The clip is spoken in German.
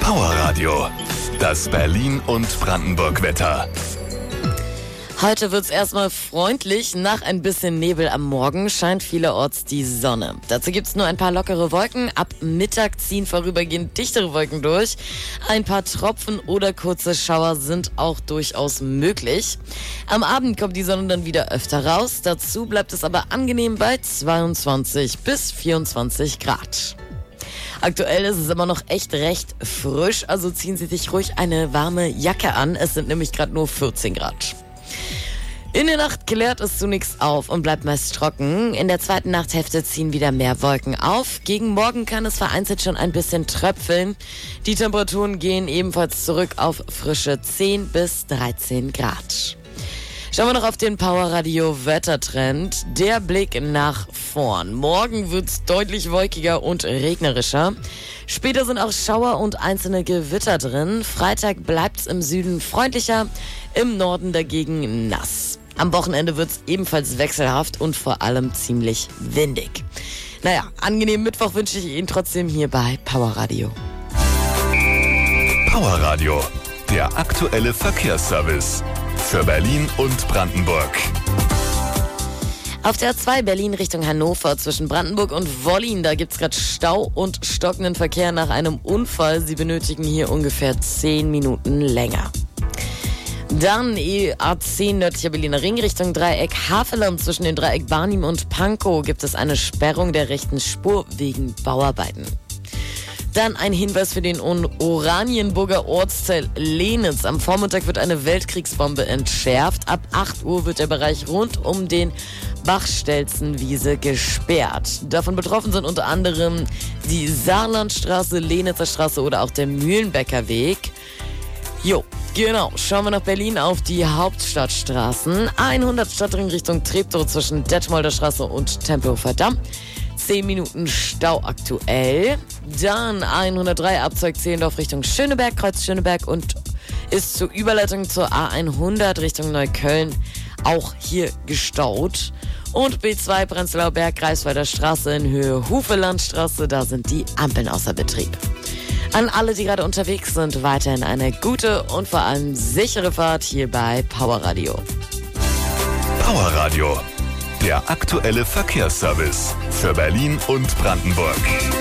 Power Radio, das Berlin- und Brandenburg-Wetter. Heute wird's erstmal freundlich. Nach ein bisschen Nebel am Morgen scheint vielerorts die Sonne. Dazu gibt's nur ein paar lockere Wolken. Ab Mittag ziehen vorübergehend dichtere Wolken durch. Ein paar Tropfen oder kurze Schauer sind auch durchaus möglich. Am Abend kommt die Sonne dann wieder öfter raus. Dazu bleibt es aber angenehm bei 22 bis 24 Grad. Aktuell ist es immer noch echt recht frisch, also ziehen Sie sich ruhig eine warme Jacke an. Es sind nämlich gerade nur 14 Grad. In der Nacht klärt es zunächst auf und bleibt meist trocken. In der zweiten Nachthälfte ziehen wieder mehr Wolken auf. Gegen Morgen kann es vereinzelt schon ein bisschen tröpfeln. Die Temperaturen gehen ebenfalls zurück auf frische 10 bis 13 Grad. Schauen wir noch auf den Power Radio Wettertrend. Der Blick nach vorn. Morgen wird's deutlich wolkiger und regnerischer. Später sind auch Schauer und einzelne Gewitter drin. Freitag bleibt's im Süden freundlicher, im Norden dagegen nass. Am Wochenende wird's ebenfalls wechselhaft und vor allem ziemlich windig. Naja, angenehmen Mittwoch wünsche ich Ihnen trotzdem hier bei Power Radio. Power Radio, der aktuelle Verkehrsservice für Berlin und Brandenburg. Auf der A2 Berlin Richtung Hannover zwischen Brandenburg und Wollin, da gibt's gerade Stau und stockenden Verkehr nach einem Unfall. Sie benötigen hier ungefähr 10 Minuten länger. Dann A10 nördlicher Berliner Ring Richtung Dreieck Havelland zwischen dem Dreieck Barnim und Pankow gibt es eine Sperrung der rechten Spur wegen Bauarbeiten. Dann ein Hinweis für den Oranienburger Ortsteil Lehnitz. Am Vormittag wird eine Weltkriegsbombe entschärft. Ab 8 Uhr wird der Bereich rund um den Bachstelzenwiese gesperrt. Davon betroffen sind unter anderem die Saarlandstraße, Lehnitzer Straße oder auch der Mühlenbecker Weg. Jo, genau. Schauen wir nach Berlin auf die Hauptstadtstraßen. A100 Stadtring Richtung Treptow zwischen Detmolder Straße und Tempelhofer Damm. 10 Minuten Stau aktuell. Dann A103 Abzweig Zehlendorf Richtung Schöneberg, Kreuz Schöneberg und ist zur Überleitung zur A100 Richtung Neukölln auch hier gestaut. Und B2 Prenzlauer Berg, Greifswalder Straße in Höhe Hufelandstraße, da sind die Ampeln außer Betrieb. An alle, die gerade unterwegs sind, weiterhin eine gute und vor allem sichere Fahrt hier bei Power Radio. Power Radio, der aktuelle Verkehrsservice für Berlin und Brandenburg.